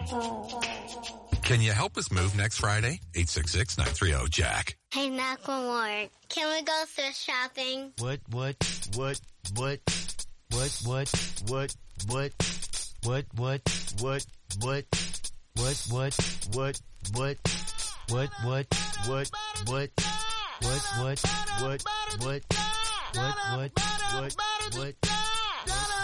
Can you help us move next Friday? 866-930-JACK. Hey, Macklemore, can we go thrift shopping? What?